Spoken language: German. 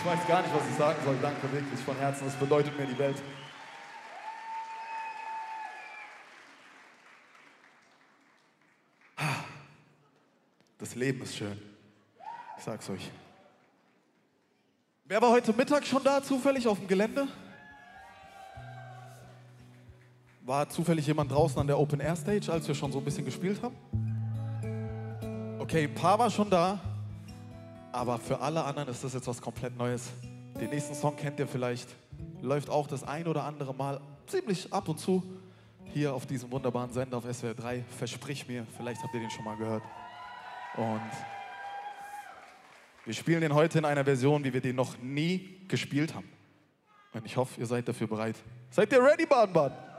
Ich weiß gar nicht, was ich sagen soll. Danke wirklich von Herzen. Das bedeutet mir die Welt. Das Leben ist schön. Ich sag's euch. Wer war heute Mittag schon da, zufällig auf dem Gelände? War zufällig jemand draußen an der Open-Air-Stage, als wir schon so ein bisschen gespielt haben? Okay, ein paar war schon da, aber für alle anderen ist das jetzt was komplett Neues. Den nächsten Song kennt ihr vielleicht, läuft auch das ein oder andere Mal ziemlich ab und zu hier auf diesem wunderbaren Sender auf SWR 3. Versprich mir, vielleicht habt ihr den schon mal gehört. Und wir spielen den heute in einer Version, wie wir den noch nie gespielt haben. Und ich hoffe, ihr seid dafür bereit. Seid ihr ready, Baden-Baden?